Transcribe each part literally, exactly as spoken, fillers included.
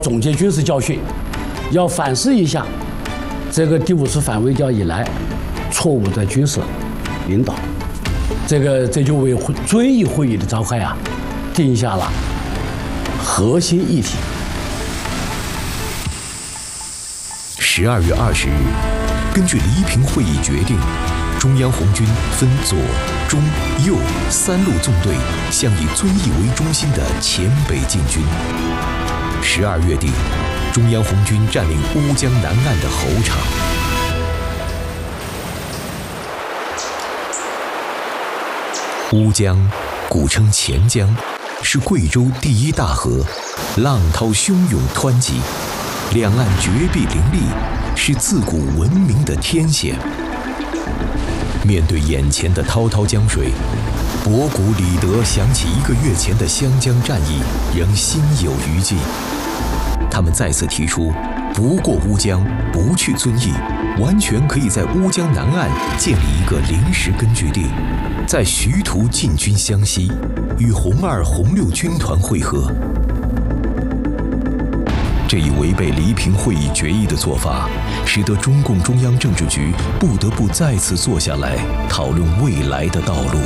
总结军事教训，要反思一下这个第五次反围剿以来错误的军事领导。这个这就为遵义会议的召开啊定下了核心议题。 十二月二十日，根据黎平会议决定，中央红军分左、中、右三路纵队向以遵义为中心的黔北进军。十二月底，中央红军占领乌江南岸的侯场。乌江，古称钱江，是贵州第一大河，浪涛汹涌湍急，两岸绝壁林立，是自古闻名的天险。面对眼前的滔滔江水，博古李德想起一个月前的湘江战役，仍心有余悸。他们再次提出，不过乌江，不去遵义，完全可以在乌江南岸建立一个临时根据地，在徐图进军湘西，与红二、红六军团会合。这一违背黎平会议决议的做法，使得中共中央政治局不得不再次坐下来讨论未来的道路。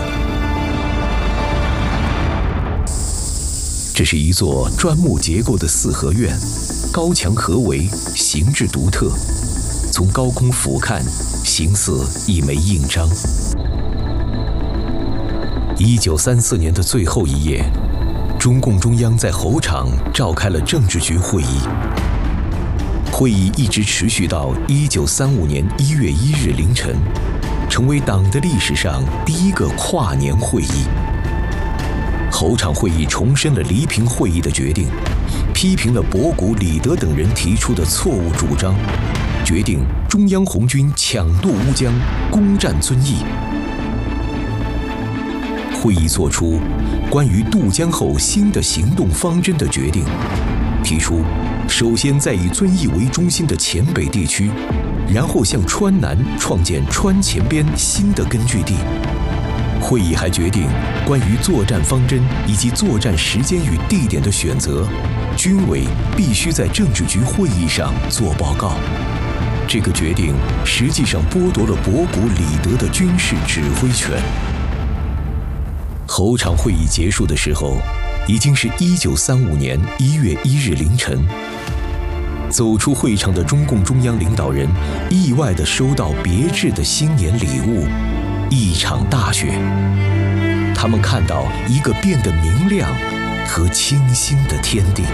这是一座砖木结构的四合院，高墙合围，形制独特。从高空俯瞰，形似一枚印章。一九三四年的最后一夜，中共中央在侯场召开了政治局会议。会议一直持续到一九三五年一月一日凌晨，成为党的历史上第一个跨年会议。侯场会议重申了黎平会议的决定，批评了博古、李德等人提出的错误主张，决定中央红军抢渡乌江，攻占遵义。会议作出关于渡江后新的行动方针的决定，提出首先在以遵义为中心的黔北地区，然后向川南创建川黔边新的根据地。会议还决定关于作战方针以及作战时间与地点的选择，军委必须在政治局会议上做报告。这个决定实际上剥夺了博古、李德的军事指挥权。侯场会议结束的时候，已经是一九三五年一月一日凌晨。走出会场的中共中央领导人意外地收到别致的新年礼物——一场大雪。他们看到一个变得明亮和清新的天地。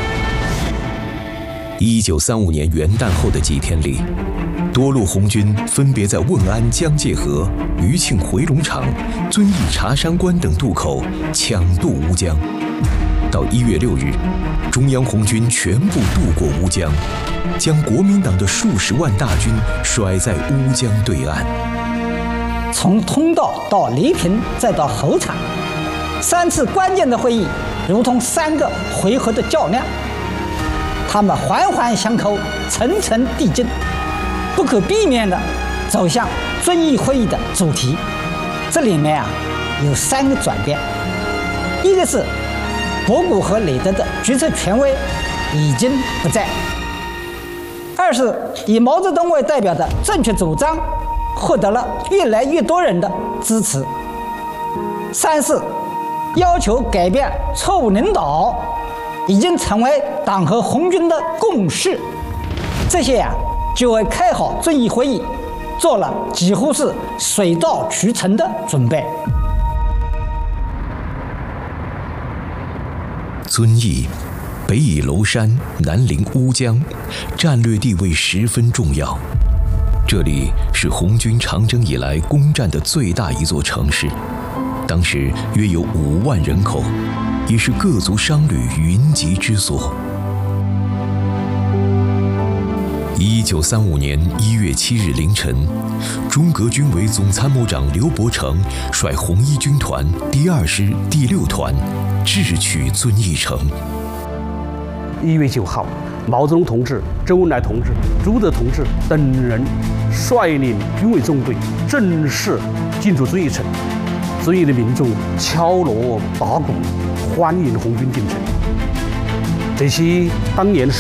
一九三五年元旦后的几天里，多路红军分别在汶安江界河、余庆回龙场、遵义茶山关等渡口抢渡乌江。到一月六日，中央红军全部渡过乌江，将国民党的数十万大军甩在乌江对岸。 从通道到黎平，再到侯场，三次关键的会议，如同三个回合的较量，他们环环相扣，层层递进，不可避免地走向遵义会议的主题。这里面啊有三个转变：一个是博古和李德的决策权威已经不在；二是以毛泽东为代表的正确主张获得了越来越多人的支持；三是要求改变错误领导已经成为党和红军的共识。这些呀、啊，就为开好遵义会议做了几乎是水到渠成的准备。 遵义北倚娄山，南临乌江，战略地位十分重要。这里是红军长征以来攻占的最大一座城市，当时约有五万人口，也是各族商旅云集之所。一九三五年一月七日凌晨，中革军委总参谋长刘伯承率红一军团第二师第六团智取遵义城。 一月九号，毛泽东同志、周恩来同志、朱德同志等人率领军委纵队正式进驻遵义城。遵义的民众敲锣打鼓欢迎红军进城。这些当年